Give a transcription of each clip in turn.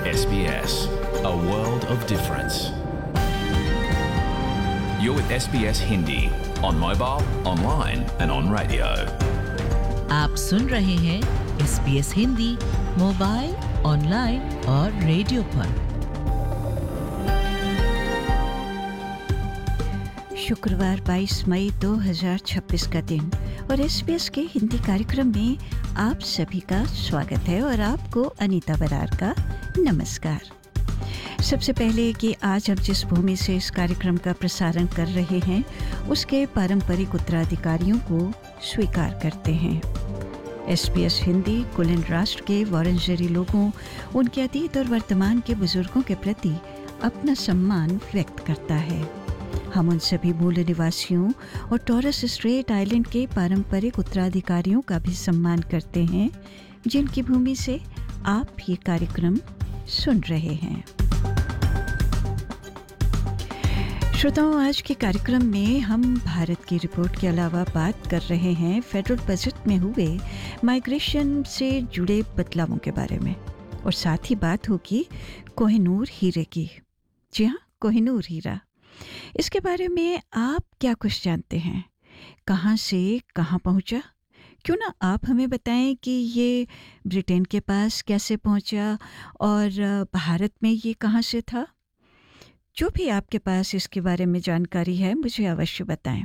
SBS, a world of difference. You're with SBS Hindi on mobile, online and on radio. आप सुन रहे हैं SBS Hindi mobile, online और radio पर। शुक्रवार 22 मई 2026 का दिन और SBS के हिंदी कार्यक्रम में आप सभी का स्वागत है और आपको अनीता बरार का नमस्कार। सबसे पहले कि आज हम जिस भूमि से इस कार्यक्रम का प्रसारण कर रहे हैं उसके पारंपरिक उत्तराधिकारियों को स्वीकार करते हैं। SBS हिंदी कुलीन राष्ट्र के वॉरेंजरी लोगों, उनके अतीत और वर्तमान के बुजुर्गों के प्रति अपना सम्मान व्यक्त करता है। हम उन सभी मूल निवासियों और टॉरस स्ट्रेट आइलैंड के पारंपरिक उत्तराधिकारियों का भी सम्मान करते हैं जिनकी भूमि से आप ये कार्यक्रम सुन रहे हैं। श्रोताओं, आज के कार्यक्रम में हम भारत की रिपोर्ट के अलावा बात कर रहे हैं फेडरल बजट में हुए माइग्रेशन से जुड़े बदलावों के बारे में और साथ ही बात होगी कोहिनूर हीरे की। जी हाँ, कोहिनूर हीरा। इसके बारे में आप क्या कुछ जानते हैं? कहाँ से कहाँ पहुँचा? क्यों ना आप हमें बताएं कि ये ब्रिटेन के पास कैसे पहुँचा और भारत में ये कहाँ से था? जो भी आपके पास इसके बारे में जानकारी है मुझे अवश्य बताएं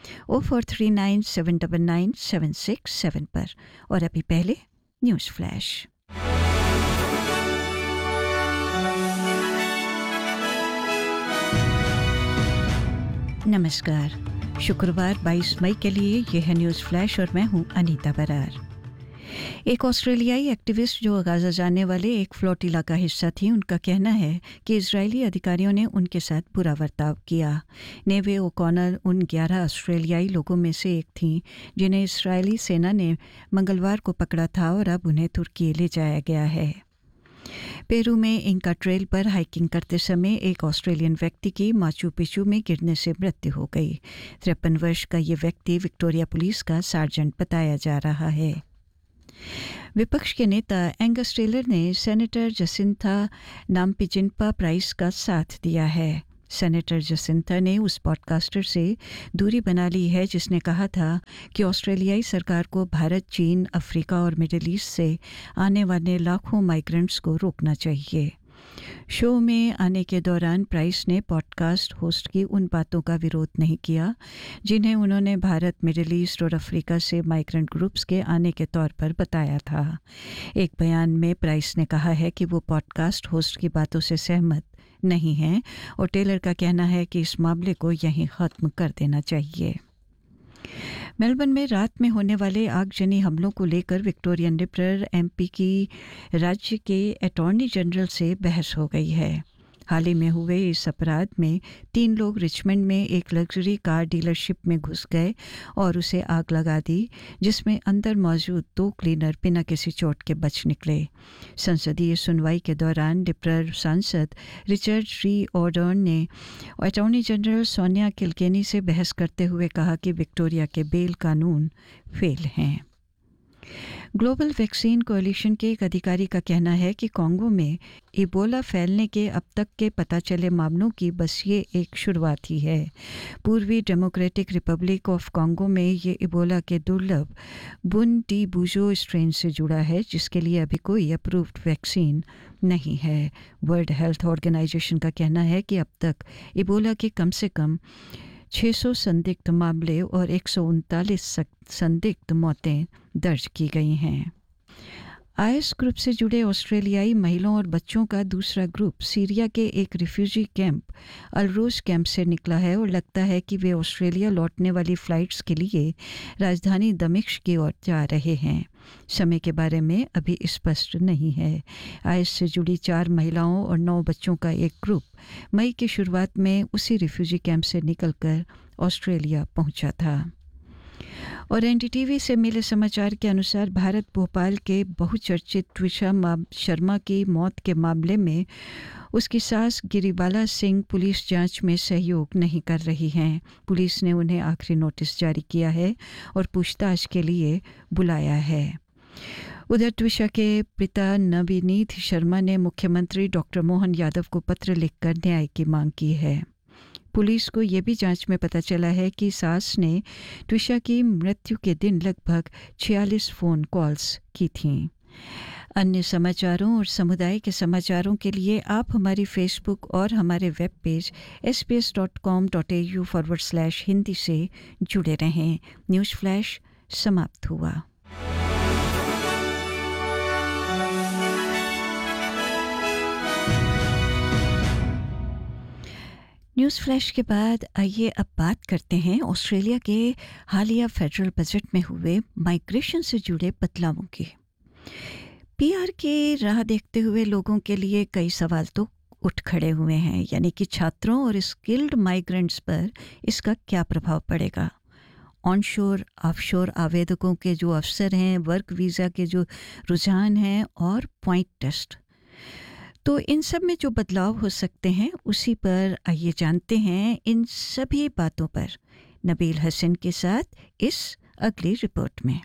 0439799767 पर। और अभी पहले न्यूज़ फ्लैश। नमस्कार। शुक्रवार 22 मई के लिए यह है न्यूज़ फ्लैश और मैं हूं अनीता बरार। एक ऑस्ट्रेलियाई एक्टिविस्ट जो गाजा जाने वाले एक फ्लोटिला का हिस्सा थी, उनका कहना है कि इजरायली अधिकारियों ने उनके साथ बुरा बर्ताव किया। नेवे ओकॉनर उन 11 ऑस्ट्रेलियाई लोगों में से एक थीं जिन्हें इजरायली सेना ने मंगलवार को पकड़ा था और अब उन्हें तुर्की ले जाया गया है। पेरू में इंका ट्रेल पर हाइकिंग करते समय एक ऑस्ट्रेलियन व्यक्ति की माचू पिचू में गिरने से मृत्यु हो गई। 53 वर्ष का ये व्यक्ति विक्टोरिया पुलिस का सार्जेंट बताया जा रहा है। विपक्ष के नेता एंगस टेलर ने सेनेटर जसिंथा नाम्पिजिनपा प्राइस का साथ दिया है। सेनेटर जसिंथा ने उस पॉडकास्टर से दूरी बना ली है जिसने कहा था कि ऑस्ट्रेलियाई सरकार को भारत, चीन, अफ्रीका और मिडिल ईस्ट से आने वाले लाखों माइग्रेंट्स को रोकना चाहिए। शो में आने के दौरान प्राइस ने पॉडकास्ट होस्ट की उन बातों का विरोध नहीं किया जिन्हें उन्होंने भारत, मिडिल ईस्ट और अफ्रीका से माइग्रेंट ग्रुप्स के आने के तौर पर बताया था। एक बयान में प्राइस ने कहा है कि वो पॉडकास्ट होस्ट की बातों से सहमत नहीं हैं और टेलर का कहना है कि इस मामले को यहीं ख़त्म कर देना चाहिए। मेलबर्न में रात में होने वाले आगजनी हमलों को लेकर विक्टोरियन लिबरल एमपी की राज्य के अटॉर्नी जनरल से बहस हो गई है। हाल ही में हुए इस अपराध में 3 लोग रिचमंड में एक लग्जरी कार डीलरशिप में घुस गए और उसे आग लगा दी, जिसमें अंदर मौजूद 2 क्लीनर बिना किसी चोट के बच निकले। संसदीय सुनवाई के दौरान लिबरल सांसद रिचर्ड री ऑर्डर्न ने अटॉर्नी जनरल सोनिया किलकेनी से बहस करते हुए कहा कि विक्टोरिया के बेल कानून फेल हैं। ग्लोबल वैक्सीन कोएलिशन के एक अधिकारी का कहना है कि कोंगो में इबोला फैलने के अब तक के पता चले मामलों की बस ये एक शुरुआत ही है। पूर्वी डेमोक्रेटिक रिपब्लिक ऑफ कोंगो में ये इबोला के दुर्लभ बुंडीबुजो स्ट्रेन से जुड़ा है जिसके लिए अभी कोई अप्रूव्ड वैक्सीन नहीं है। वर्ल्ड हेल्थ ऑर्गेनाइजेशन का कहना है कि अब तक इबोला के कम से कम 600 संदिग्ध मामले और 139 संदिग्ध मौतें दर्ज की गई हैं। आईएस ग्रुप से जुड़े ऑस्ट्रेलियाई महिलाओं और बच्चों का दूसरा ग्रुप सीरिया के एक रिफ्यूजी कैंप अलरोज कैंप से निकला है और लगता है कि वे ऑस्ट्रेलिया लौटने वाली फ़्लाइट्स के लिए राजधानी दमिश्क की ओर जा रहे हैं। समय के बारे में अभी स्पष्ट नहीं है। आईएस से जुड़ी 4 महिलाओं और 9 बच्चों का एक ग्रुप मई की शुरुआत में उसी रिफ्यूजी कैंप से निकलकर ऑस्ट्रेलिया पहुंचा था। और एनडीटीवी से मिले समाचार के अनुसार भारत भोपाल के बहुचर्चित ट्विशा शर्मा की मौत के मामले में उसकी सास गिरिबाला सिंह पुलिस जांच में सहयोग नहीं कर रही हैं। पुलिस ने उन्हें आखिरी नोटिस जारी किया है और पूछताछ के लिए बुलाया है। उधर ट्विशा के पिता नवनीत शर्मा ने मुख्यमंत्री डॉक्टर मोहन यादव को पत्र लिखकर न्याय की मांग की है। पुलिस को ये भी जांच में पता चला है कि सास ने ट्विशा की मृत्यु के दिन लगभग 46 फ़ोन कॉल्स की थीं। अन्य समाचारों और समुदाय के समाचारों के लिए आप हमारी फेसबुक और हमारे वेब पेज sbs.com.au/hindi से जुड़े रहें। न्यूज़ फ्लैश समाप्त हुआ। न्यूज़ फ्लैश के बाद आइए अब बात करते हैं ऑस्ट्रेलिया के हालिया फेडरल बजट में हुए माइग्रेशन से जुड़े बदलावों की। पीआर की राह देखते हुए लोगों के लिए कई सवाल तो उठ खड़े हुए हैं, यानी कि छात्रों और स्किल्ड माइग्रेंट्स पर इसका क्या प्रभाव पड़ेगा। ऑनशोर ऑफशोर आवेदकों के जो अवसर हैं, वर्क वीज़ा के जो रुझान हैं और पॉइंट टेस्ट, तो इन सब में जो बदलाव हो सकते हैं उसी पर आइए जानते हैं इन सभी बातों पर नबील हसन के साथ इस अगली रिपोर्ट में।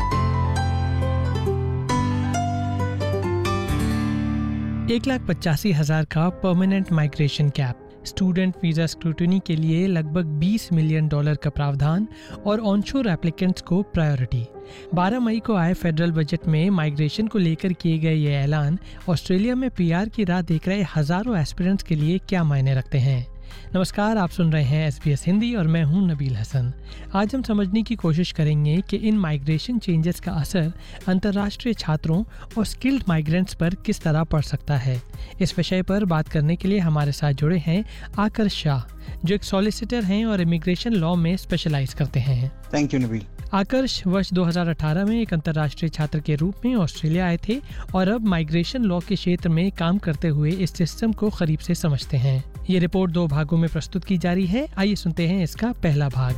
1,85,000 का permanent migration cap, student visa scrutiny के लिए लगभग $20 मिलियन का प्रावधान और ऑनशोर एप्लीकेंट्स को प्रायोरिटी। 12 मई को आए फेडरल बजट में माइग्रेशन को लेकर किए गए ये ऐलान ऑस्ट्रेलिया में पीआर की राह देख रहे हज़ारों एस्पिरेंट्स के लिए क्या मायने रखते हैं। नमस्कार, आप सुन रहे हैं SBS हिंदी और मैं हूं नबील हसन। आज हम समझने की कोशिश करेंगे कि इन माइग्रेशन चेंजेस का असर अंतर्राष्ट्रीय छात्रों और स्किल्ड माइग्रेंट्स पर किस तरह पड़ सकता है। इस विषय पर बात करने के लिए हमारे साथ जुड़े हैं आकर्ष शाह, जो एक सॉलिसिटर हैं और इमिग्रेशन लॉ में स्पेशलाइज करते हैं। Thank you Nabeel. आकर्ष वर्ष 2018 में एक अंतर्राष्ट्रीय छात्र के रूप में ऑस्ट्रेलिया आए थे और अब माइग्रेशन लॉ के क्षेत्र में काम करते हुए इस सिस्टम को करीब से समझते हैं। ये रिपोर्ट 2 भागों में प्रस्तुत की जा रही है। आइए सुनते हैं इसका पहला भाग।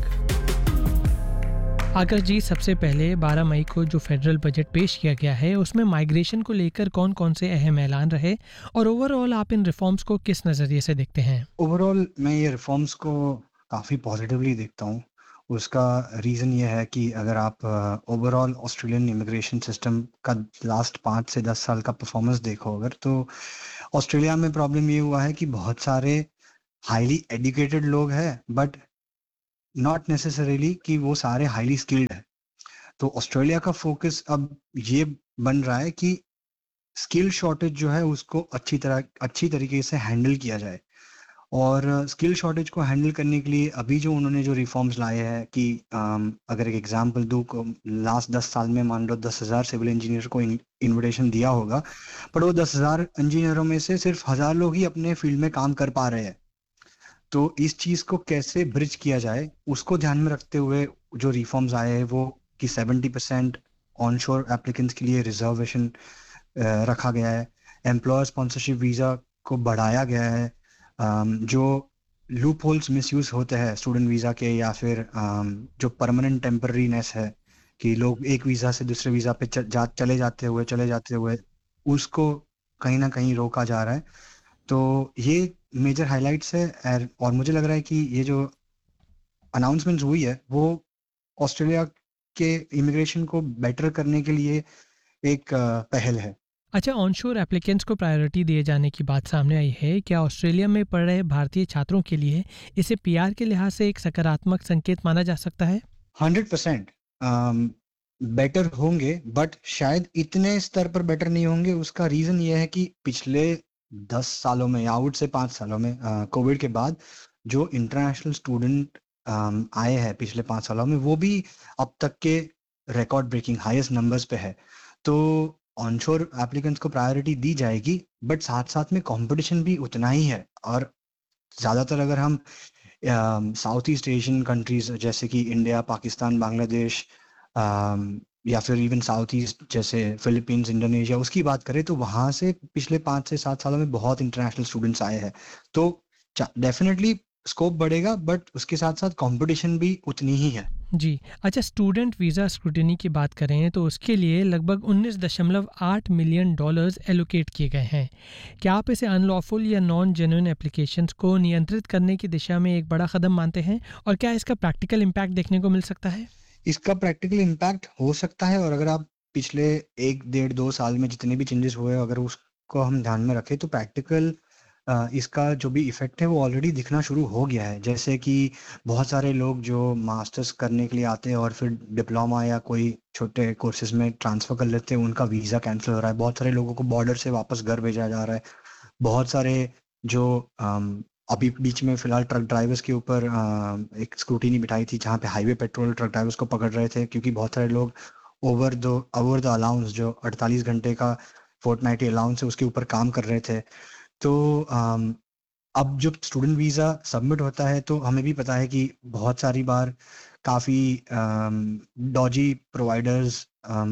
आकर्ष जी, सबसे पहले 12 मई को जो फेडरल बजट पेश किया गया है उसमें माइग्रेशन को लेकर कौन कौन से अहम ऐलान रहे और ओवरऑल आप इन रिफॉर्म्स को किस नज़रिए से देखते हैं? ओवरऑल मैं ये रिफॉर्म्स को काफ़ी पॉजिटिवली देखता हूँ। उसका रीज़न ये है कि अगर आप ओवरऑल ऑस्ट्रेलियन इमिग्रेशन सिस्टम का लास्ट 5 से 10 साल का परफॉर्मेंस देखो अगर, तो ऑस्ट्रेलिया में प्रॉब्लम ये हुआ है कि बहुत सारे हाईली एजुकेटेड लोग हैं बट नॉट नेसेसरीली कि वो सारे हाईली स्किल्ड है। तो ऑस्ट्रेलिया का फोकस अब ये बन रहा है कि स्किल शॉर्टेज जो है उसको अच्छी तरीके से हैंडल किया जाए। और स्किल शॉर्टेज को हैंडल करने के लिए अभी जो उन्होंने जो रिफॉर्म्स लाए हैं कि अगर एक एग्जांपल दूँ, लास्ट 10 साल में मान लो 10,000 सिविल इंजीनियर को इन्विटेशन दिया होगा, पर वो 10,000 इंजीनियरों में से सिर्फ 1,000 लोग ही अपने फील्ड में काम कर पा रहे हैं। तो इस चीज़ को कैसे ब्रिज किया जाए उसको ध्यान में रखते हुए जो रिफॉर्म्स आए हैं वो कि 70% ऑनशोर एप्लीकेंट्स के लिए रिजर्वेशन रखा गया है, एम्प्लॉयर स्पॉन्सरशिप वीज़ा को बढ़ाया गया है, जो लूप होल्स मिसयूज होते हैं स्टूडेंट वीज़ा के या फिर जो परमानेंट टेम्पररीनेस है कि लोग एक वीज़ा से दूसरे वीज़ा पे चले जाते हुए उसको कहीं ना कहीं रोका जा रहा है। तो ये मेजर हाइलाइट्स है और मुझे लग रहा है कि ये जो अनाउंसमेंट हुई है वो ऑस्ट्रेलिया के इमिग्रेशन को बेटर करने के लिए एक पहल है। अच्छा, ऑनशोर एप्लीकेंट्स को प्रायोरिटी दिए जाने की बात सामने आई है। क्या ऑस्ट्रेलिया में पढ़ रहे भारतीय छात्रों के लिए इसे पीआर के लिहाज से एक सकारात्मक संकेत माना जा सकता है? 100% बेटर होंगे, बट शायद इतने स्तर पर बेटर नहीं होंगे। उसका रीज़न ये है कि पिछले 10 सालों में या आउट से 5 सालों में कोविड के बाद जो इंटरनेशनल स्टूडेंट आए हैं पिछले 5 सालों में वो भी अब तक के रिकॉर्ड ब्रेकिंग हाईएस्ट नंबर्स पे है। तो ऑनशोर एप्लीकेंट्स को प्रायोरिटी दी जाएगी, बट साथ साथ में कंपटीशन भी उतना ही है। और ज़्यादातर अगर हम साउथ ईस्ट एशियन कंट्रीज जैसे कि इंडिया, पाकिस्तान, बांग्लादेश या फिर इवन साउथ ईस्ट जैसे फिलीपींस, इंडोनेशिया, उसकी बात करें तो वहाँ से पिछले 5 से 7 सालों में बहुत इंटरनेशनल स्टूडेंट्स आए हैं। तो डेफिनेटली स्कोप बढ़ेगा, बट उसके साथ साथ कंपटीशन भी उतनी ही है। जी, अच्छा, स्टूडेंट वीज़ा स्क्रूटनी की बात करें तो उसके लिए लगभग $19.8 मिलियन एलोकेट किए गए हैं। क्या आप इसे अनलॉफुल या नॉन जेन्युइन एप्लीकेशंस को नियंत्रित करने की दिशा में एक बड़ा कदम मानते हैं और क्या इसका प्रैक्टिकल इम्पैक्ट देखने को मिल सकता है? इसका प्रैक्टिकल इम्पैक्ट हो सकता है, और अगर आप पिछले 1-1.5-2 साल में जितने भी चेंजेस हुए, अगर उसको हम ध्यान में रखें तो प्रैक्टिकल इसका जो भी इफेक्ट है वो ऑलरेडी दिखना शुरू हो गया है। जैसे कि बहुत सारे लोग जो मास्टर्स करने के लिए आते हैं और फिर डिप्लोमा या कोई छोटे कोर्सेज में ट्रांसफ़र कर लेते हैं, उनका वीज़ा कैंसिल हो रहा है। बहुत सारे लोगों को बॉर्डर से वापस घर भेजा जा रहा है। बहुत सारे जो अभी बीच में फ़िलहाल ट्रक ड्राइवर्स के ऊपर एक स्क्रूटिनी बिठाई थी, जहाँ पे हाईवे पेट्रोल ट्रक ड्राइवर्स को पकड़ रहे थे, क्योंकि बहुत सारे लोग ओवर द अलाउंस, जो 48 घंटे का फोर्टनाइटली अलाउंस है, उसके ऊपर काम कर रहे थे। तो अब जब स्टूडेंट वीज़ा सबमिट होता है तो हमें भी पता है कि बहुत सारी बार काफ़ी Doge providers,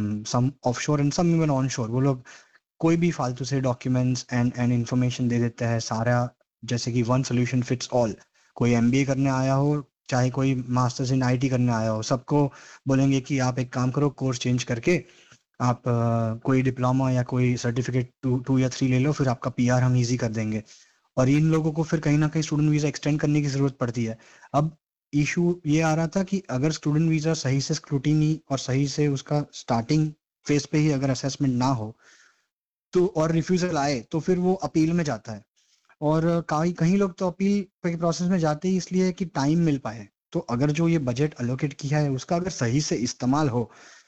some offshore and some even onshore, वो लोग कोई भी फालतू से डॉक्यूमेंट्स एंड इंफॉर्मेशन दे देता है सारा, जैसे कि वन सोल्यूशन फिट्स ऑल। कोई MBA करने आया हो, चाहे कोई मास्टर्स इन IT करने आया हो, सबको बोलेंगे कि आप एक काम करो, कोर्स चेंज करके आप कोई डिप्लोमा या कोई सर्टिफिकेट 2 या 3 ले लो, फिर आपका PR हम ईजी कर देंगे। और इन लोगों को फिर कहीं ना कहीं स्टूडेंट वीज़ा एक्सटेंड करने की ज़रूरत पड़ती है। अब इशू ये आ रहा था कि अगर स्टूडेंट वीज़ा सही से स्क्रूटिनी और सही से उसका स्टार्टिंग फेज पे ही अगर असेसमेंट ना हो तो और रिफ्यूज़ल आए तो फिर वो अपील में जाता है। और कहीं लोग तो अपील के प्रोसेस में जाते ही इसलिए कि टाइम मिल पाए। तो अगर जो ये बजट अलोकेट किया है उसका अगर सही से इस्तेमाल हो,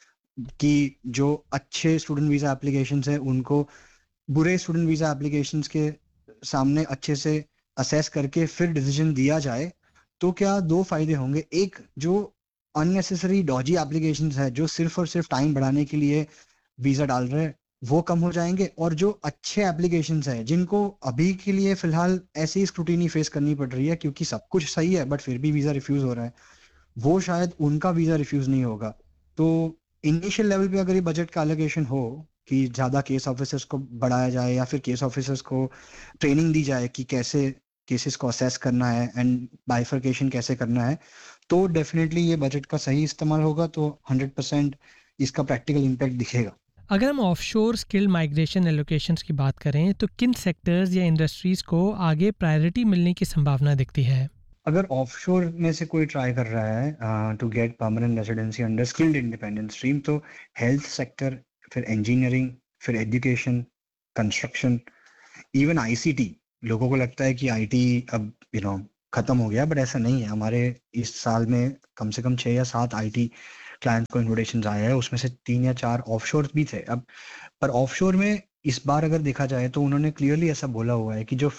कि जो अच्छे स्टूडेंट वीज़ा एप्लीकेशंस हैं उनको बुरे स्टूडेंट वीज़ा एप्लीकेशंस के सामने अच्छे से असेस करके फिर डिसीजन दिया जाए, तो क्या 2 फायदे होंगे। एक, जो अननेसेसरी डॉजी एप्लीकेशंस है जो सिर्फ और सिर्फ टाइम बढ़ाने के लिए वीज़ा डाल रहे हैं, वो कम हो जाएंगे। और जो अच्छे एप्लीकेशंस है जिनको अभी के लिए फ़िलहाल ऐसे ही स्क्रूटिनी फेस करनी पड़ रही है क्योंकि सब कुछ सही है बट फिर भी वीज़ा रिफ्यूज़ हो रहा है, वो शायद उनका वीज़ा रिफ्यूज़ नहीं होगा। तो इनिशियल लेवल पे अगर ये बजट का एलोकेशन हो कि ज़्यादा केस ऑफिसर्स को बढ़ाया जाए या फिर केस ऑफिसर्स को ट्रेनिंग दी जाए कि कैसे केसेस को असेस करना है एंड बाइफर्केशन कैसे करना है, तो डेफिनेटली ये बजट का सही इस्तेमाल होगा, तो 100% इसका प्रैक्टिकल इम्पैक्ट दिखेगा। अगर हम ऑफशोर स्किल माइग्रेशन एलोकेशंस की बात करें तो किन सेक्टर्स या इंडस्ट्रीज़ को आगे प्रायोरिटी मिलने की संभावना दिखती है? अगर ऑफशोर में से कोई ट्राई कर रहा है to get permanent residency under skilled independent stream, तो हेल्थ सेक्टर, फिर इंजीनियरिंग, फिर एजुकेशन, कंस्ट्रक्शन, इवन ICT। लोगों को लगता है कि IT अब खत्म हो गया, बट ऐसा नहीं है। हमारे इस साल में कम से कम 6 या 7 IT क्लाइंट्स को इन्विटेशन आया है, उसमें से 3 या 4 ऑफशोर भी थे। अब पर ऑफशोर में इस बार अगर देखा जाए तो उन्होंने क्लियरली ऐसा बोला हुआ है कि जो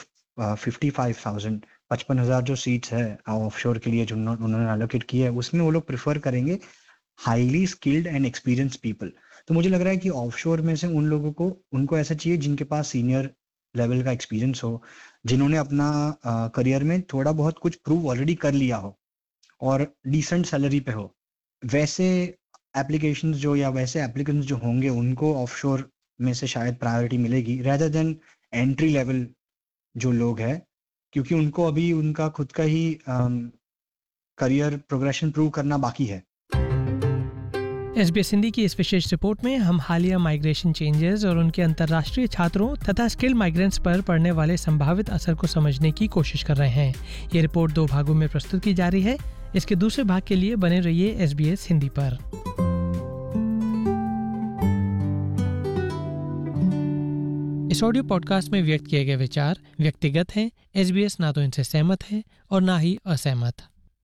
55,000 जो सीट्स है ऑफशोर के लिए जो उन्होंने एलोकेट की है, उसमें वो लोग प्रेफर करेंगे highly skilled and experience people. तो मुझे लग रहा है कि ऑफशोर में से उन लोगों को उनको ऐसा चाहिए जिनके पास सीनियर लेवल का एक्सपीरियंस हो, जिन्होंने अपना करियर में थोड़ा बहुत कुछ प्रूव ऑलरेडी कर लिया हो और डिसेंट सैलरी पे हो। वैसे एप्लीकेशंस जो या वैसे एप्लीकेंट्स जो होंगे उनको ऑफशोर में से शायद प्रायोरिटी मिलेगी रेदर देन एंट्री लेवल जो लोग हैं, क्योंकि उनको अभी उनका खुद का ही करियर प्रोग्रेशन प्रूव करना बाकी है। SBS हिंदी की इस विशेष रिपोर्ट में हम हालिया माइग्रेशन चेंजेस और उनके अंतर्राष्ट्रीय छात्रों तथा स्किल माइग्रेंट्स पर पड़ने वाले संभावित असर को समझने की कोशिश कर रहे हैं। ये रिपोर्ट 2 भागों में प्रस्तुत की जा रही है। इसके दूसरे भाग के लिए बने रहिए SBS हिंदी पर। इस ऑडियो पॉडकास्ट में व्यक्त किए गए विचार व्यक्तिगत हैं। SBS ना तो इनसे सहमत है और ना ही असहमत।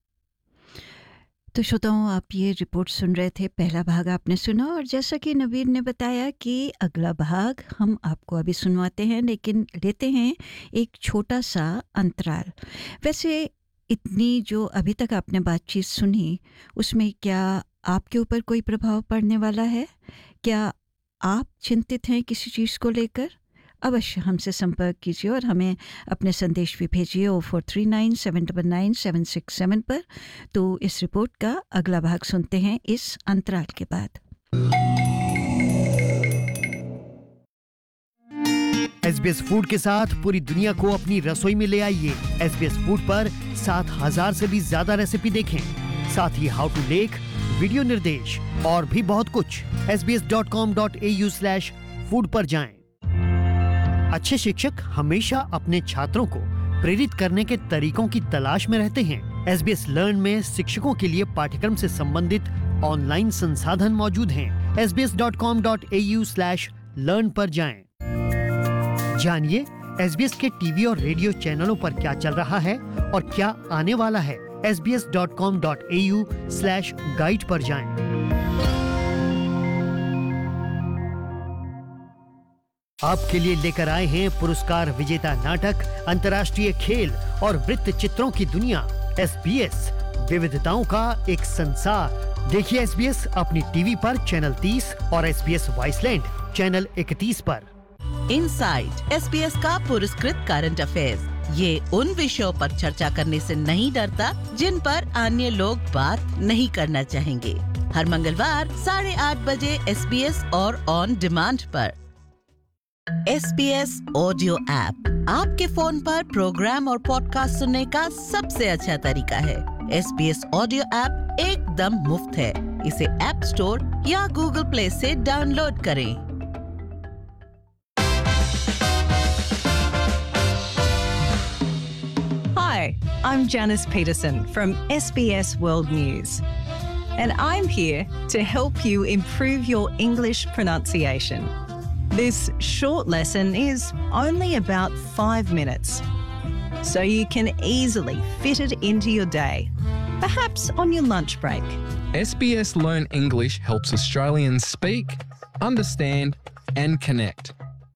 तो श्रोताओं, आप ये रिपोर्ट सुन रहे थे। पहला भाग आपने सुना और जैसा कि नवीन ने बताया कि अगला भाग हम आपको अभी सुनवाते हैं, लेकिन लेते हैं एक छोटा सा अंतराल। वैसे इतनी जो अभी तक आपने बातचीत सुनी उसमें क्या आपके ऊपर कोई प्रभाव पड़ने वाला है? क्या आप चिंतित हैं किसी चीज़ को लेकर? अवश्य हमसे संपर्क कीजिए और हमें अपने संदेश भी भेजिए 0439799767 पर। तो इस रिपोर्ट का अगला भाग सुनते हैं इस अंतराल के बाद। SBS फूड के साथ पूरी दुनिया को अपनी रसोई में ले आइए। SBS फूड पर 7,000 से भी ज्यादा रेसिपी देखें, साथ ही हाउ टू लेख, वीडियो निर्देश और भी बहुत कुछ। sbs.com.au/food पर जाएं। अच्छे शिक्षक हमेशा अपने छात्रों को प्रेरित करने के तरीकों की तलाश में रहते हैं। SBS लर्न में शिक्षकों के लिए पाठ्यक्रम से संबंधित ऑनलाइन संसाधन मौजूद हैं। sbs.com.au/learn पर जाएं। जानिए SBS के टीवी और रेडियो चैनलों पर क्या चल रहा है और क्या आने वाला है। sbs.com.au/guide पर जाएं। आपके लिए लेकर आए हैं पुरस्कार विजेता नाटक, अंतर्राष्ट्रीय खेल और वृत्त चित्रों की दुनिया। SBS विविधताओं का एक संसार। देखिए SBS अपनी टीवी पर चैनल 30 और SBS वॉइसलैंड चैनल 31 पर। इनसाइड SBS का पुरस्कृत करंट अफेयर्स, ये उन विषयों पर चर्चा करने से नहीं डरता जिन पर अन्य लोग बात नहीं करना चाहेंगे। हर मंगलवार 8:30 बजे SBS और ऑन डिमांड पर। SBS ऑडियो ऐप आपके फोन पर प्रोग्राम और पॉडकास्ट सुनने का सबसे अच्छा तरीका है। SBS ऑडियो ऐप एकदम मुफ्त है। इसे ऐप स्टोर या गूगल प्ले से डाउनलोड करें। Hi, I'm Janice Peterson from SBS World News, and I'm here to help you improve your English pronunciation. This short lesson is only about 5 minutes, so you can easily fit it into your day, perhaps on your lunch break. SBS Learn English helps Australians speak, understand, and connect.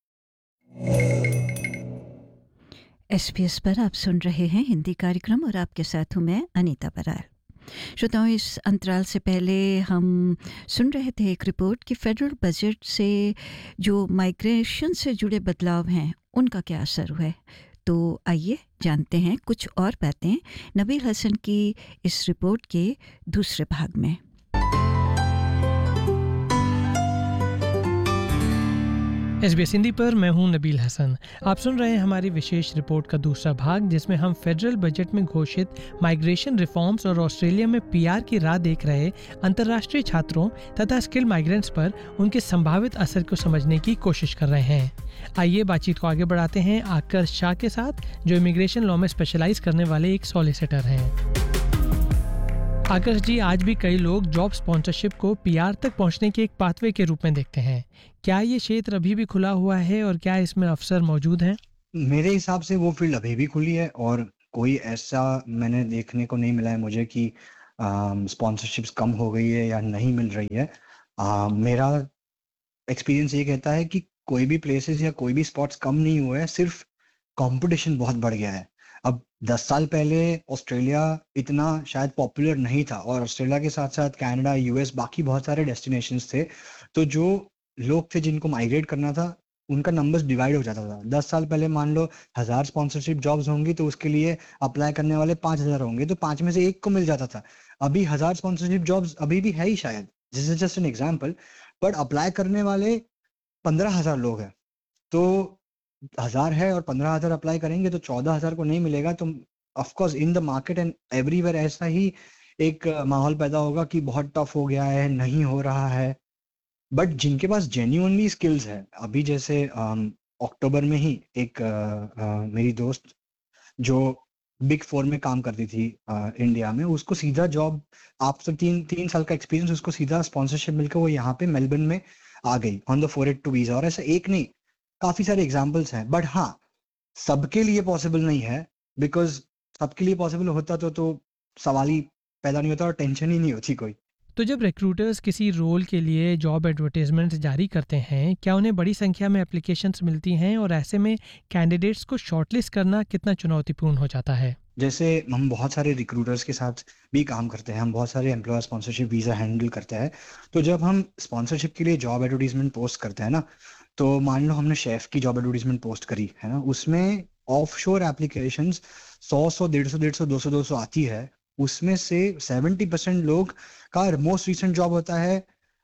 SBS पर आप सुन रहे हैं हिंदी कार्यक्रम और आपके साथ हूँ मैं अनीता बरार। श्रोताओं, इस अंतराल से पहले हम सुन रहे थे एक रिपोर्ट कि फेडरल बजट से जो माइग्रेशन से जुड़े बदलाव हैं उनका क्या असर हुआ है। तो आइए जानते हैं कुछ और बातें नबील हसन की इस रिपोर्ट के दूसरे भाग में। SBS हिंदी पर मैं हूं नबील हसन। आप सुन रहे हैं हमारी विशेष रिपोर्ट का दूसरा भाग, जिसमें हम फेडरल बजट में घोषित माइग्रेशन रिफॉर्म्स और ऑस्ट्रेलिया में PR की राह देख रहे अंतर्राष्ट्रीय छात्रों तथा स्किल माइग्रेंट्स पर उनके संभावित असर को समझने की कोशिश कर रहे हैं। आइए बातचीत को आगे बढ़ाते हैं आकर्ष शाह के साथ, जो इमिग्रेशन लॉ में स्पेशलाइज करने वाले एक सॉलिसिटर हैं। आकर्ष जी, आज भी कई लोग जॉब स्पॉन्सरशिप को PR तक पहुंचने के एक पाथवे के रूप में देखते हैं। क्या ये क्षेत्र अभी भी खुला हुआ है और क्या इसमें अवसर मौजूद हैं? मेरे हिसाब से वो फील्ड अभी भी खुली है और कोई ऐसा मैंने देखने को नहीं मिला है मुझे कि स्पॉन्सरशिप्स कम हो गई है या नहीं मिल रही है। मेरा एक्सपीरियंस ये कहता है कि कोई भी प्लेसेस या कोई भी स्पॉट्स कम नहीं हुए हैं, सिर्फ कंपटीशन बहुत बढ़ गया है। अब 10 साल पहले ऑस्ट्रेलिया इतना शायद पॉपुलर नहीं था और ऑस्ट्रेलिया के साथ साथ कनाडा, US, बाकी बहुत सारे डेस्टिनेशंस थे। तो जो लोग थे जिनको माइग्रेट करना था उनका नंबर्स डिवाइड हो जाता था। 10 साल पहले मान लो 1000 स्पॉन्सरशिप जॉब्स होंगी तो उसके लिए अप्लाई करने वाले 5000 होंगे, तो 5 में से एक को मिल जाता था। अभी 1000 स्पॉन्सरशिप जॉब्स अभी भी है ही शायद, this is just an example, but apply करने वाले 15000 लोग हैं। तो 1000 है और 15000 अप्लाई करेंगे तो 14000 को नहीं मिलेगा। तो of course in the market and everywhere ऐसा ही एक माहौल पैदा होगा कि बहुत टफ हो गया है, नहीं हो रहा है। बट जिनके पास जेन्युइनली स्किल्स है, अभी जैसे अक्टूबर में ही एक मेरी दोस्त जो बिग 4 में काम करती थी इंडिया में, उसको सीधा जॉब आफ्टर 3 साल का एक्सपीरियंस उसको सीधा स्पॉन्सरशिप मिलकर वो यहाँ पे मेलबर्न में आ गई ऑन द 482 वीजा। और ऐसा एक नहीं, काफी सारे एग्जाम्पल्स हैं। बट हाँ, सबके लिए पॉसिबल नहीं है, बिकॉज सबके लिए पॉसिबल होता तो सवाल ही पैदा नहीं होता और टेंशन ही नहीं होती कोई। तो जब रिक्रूटर्स किसी रोल के लिए जॉब एडवर्टाइजमेंट्स जारी करते हैं, क्या उन्हें बड़ी संख्या में एप्लीकेशंस मिलती हैं और ऐसे में कैंडिडेट्स को शॉर्टलिस्ट करना कितना चुनौतीपूर्ण हो जाता है? जैसे हम बहुत सारे रिक्रूटर्स के साथ भी काम करते हैं, हम बहुत सारे एम्प्लॉयर स्पॉन्सरशिप वीजा हैंडल करते हैं। तो जब हम स्पॉन्सरशिप के लिए जॉब एडवर्टाइजमेंट पोस्ट करते हैं ना, तो मान लो हमने शेफ की जॉब एडवर्टाइजमेंट पोस्ट करी है ना, उसमें ऑफशोर एप्लीकेशंस 100, 150, 200 आती है। उसमें से 70% लोग का मोस्ट रिसेंट जॉब होता है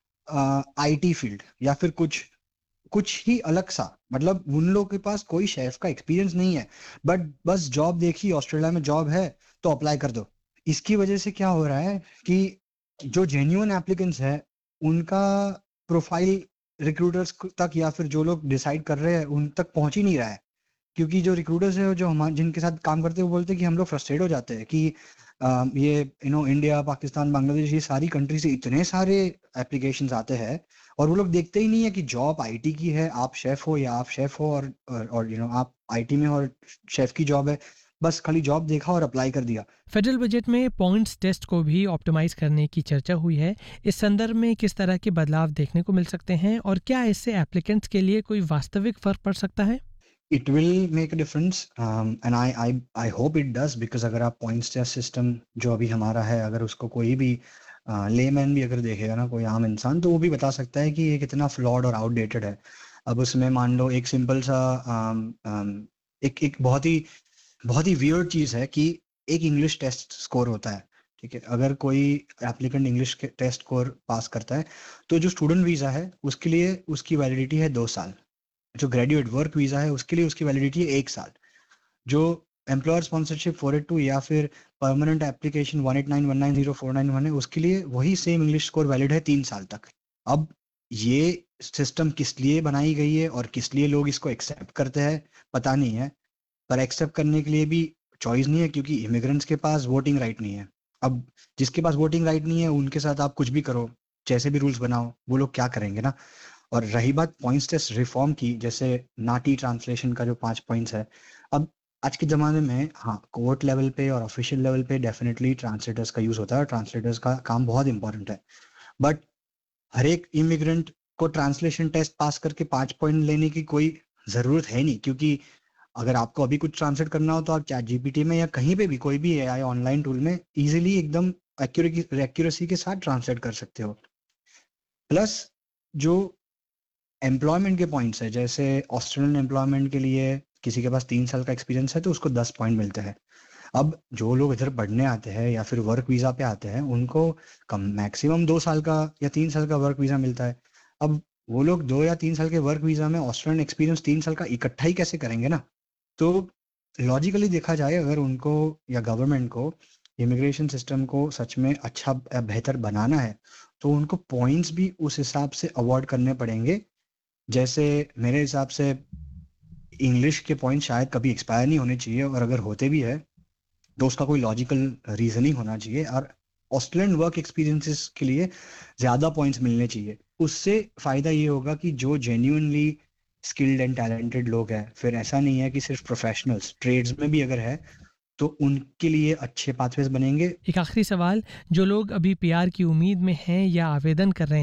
IT फील्ड या फिर कुछ ही अलग सा, मतलब उन लोगों के पास कोई शेफ का एक्सपीरियंस नहीं है, बट बस जॉब देखी, ऑस्ट्रेलिया में जॉब है तो अप्लाई कर दो। इसकी वजह से क्या हो रहा है कि जो जेन्युइन एप्लीकेंट्स है उनका प्रोफाइल रिक्रूटर्स तक या फिर जो लोग डिसाइड कर रहे हैं उन तक पहुंच ही नहीं रहा है। क्योंकि जो रिक्रूटर्स है जो हम जिनके साथ काम करते हैं वो बोलते हैं कि हम लोग फ्रस्ट्रेट हो जाते हैं कि ये इंडिया, पाकिस्तान, बांग्लादेश, ये सारी कंट्री से इतने सारे एप्लीकेशंस आते हैं और वो लोग देखते ही नहीं है कि जॉब आईटी की है, आप शेफ हो या आप शेफ हो और आप आईटी में हो और शेफ की जॉब है, बस खाली जॉब देखा और अप्लाई कर दिया। फेडरल बजट में पॉइंट्स टेस्ट को भी ऑप्टिमाइज करने की चर्चा हुई है। इस संदर्भ में किस तरह के बदलाव देखने को मिल सकते हैं और क्या इससे एप्लीकेंट्स के लिए कोई वास्तविक फर्क पड़ सकता है? It will make a difference, and I hope it does, because अगर आप पॉइंट्स टेस्ट सिस्टम जो अभी हमारा है, अगर उसको कोई भी लेमैन भी अगर देखेगा ना, कोई आम इंसान, तो वो भी बता सकता है कि ये कितना फ्लॉड और आउटडेटेड है। अब उसमें मान लो एक सिंपल सा एक बहुत ही वियर्ड चीज़ है कि एक इंग्लिश टेस्ट स्कोर होता है, ठीक है। अगर कोई एप्लीकेंट इंग्लिश टेस्ट स्कोर पास करता है तो जो स्टूडेंट वीज़ा है उसके लिए उसकी वैलिडिटी है 2 साल, जो ग्रेजुएट वर्क वीज़ा है उसके लिए उसकी वैलिडिटी है 1 साल, जो एम्प्लॉयर स्पॉन्सरशिप 482 या फिर परमानेंट एप्लीकेशन 189190491 है उसके लिए वही सेम इंग्लिश स्कोर वैलिड है 3 साल तक। अब ये सिस्टम किस लिए बनाई गई है और किस लिए लोग इसको एक्सेप्ट करते हैं पता नहीं है, पर एक्सेप्ट करने के लिए भी चॉइस नहीं है, क्योंकि इमिग्रेंट्स के पास वोटिंग राइट नहीं है। अब जिसके पास वोटिंग राइट नहीं है उनके साथ आप कुछ भी करो, जैसे भी रूल्स बनाओ, वो लोग क्या करेंगे ना। और रही बात पॉइंट्स टेस्ट रिफॉर्म की, जैसे नाटी ट्रांसलेशन का जो 5 पॉइंट्स है, अब आज के ज़माने में हाँ कोर्ट लेवल पे और ऑफिशियल लेवल पे डेफिनेटली ट्रांसलेटर्स का यूज़ होता है और ट्रांसलेटर्स का काम बहुत इंपॉर्टेंट है, बट हर एक इमिग्रेंट को ट्रांसलेशन टेस्ट पास करके 5 पॉइंट लेने की कोई ज़रूरत है नहीं, क्योंकि अगर आपको अभी कुछ ट्रांसलेट करना हो तो आप चैट जीपीटी में या कहीं पे भी कोई भी एआई ऑनलाइन टूल में इजीली एकदम एक्यूरेसी के साथ ट्रांसलेट कर सकते हो। प्लस जो एम्प्लॉयमेंट के पॉइंट्स है, जैसे ऑस्ट्रेलियन एम्प्लॉयमेंट के लिए किसी के पास 3 साल का एक्सपीरियंस है तो उसको 10 पॉइंट मिलते हैं। अब जो लोग इधर पढ़ने आते हैं या फिर वर्क वीज़ा पे आते हैं उनको कम मैक्सिमम 2 साल का या 3 साल का वर्क वीज़ा मिलता है। अब वो लोग 2 या 3 साल के वर्क वीज़ा में ऑस्ट्रेलियन एक्सपीरियंस 3 साल का इकट्ठा ही कैसे करेंगे ना। तो लॉजिकली देखा जाए, अगर उनको या गवर्नमेंट को इमिग्रेशन सिस्टम को सच में अच्छा बेहतर बनाना है तो उनको पॉइंट्स भी उस हिसाब से अवॉर्ड करने पड़ेंगे। जैसे मेरे हिसाब से इंग्लिश के पॉइंट शायद कभी एक्सपायर नहीं होने चाहिए, और अगर होते भी है तो उसका कोई लॉजिकल रीजनिंग होना चाहिए, और ऑस्ट्रेलियन वर्क एक्सपीरियंसेस के लिए ज़्यादा पॉइंट्स मिलने चाहिए। उससे फ़ायदा ये होगा कि जो जेन्युइनली स्किल्ड एंड टैलेंटेड लोग हैं, फिर ऐसा नहीं है कि सिर्फ प्रोफेशनल्स, ट्रेड्स में भी अगर है तो उनके लिए अच्छे पाथवेज बनेंगे। एक आखिरी सवाल, जो लोग अभी पीआर की उम्मीद में हैं या आवेदन कर रहे हैं